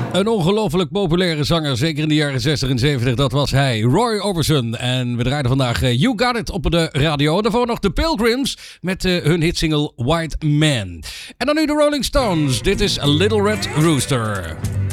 Een ongelooflijk populaire zanger, zeker in de jaren 60 en 70, dat was hij, Roy Orbison. En we draaiden vandaag You Got It op de radio. Daarvoor nog The Pilgrims met hun hitsingle White Man. En dan nu de Rolling Stones, dit is A Little Red Rooster.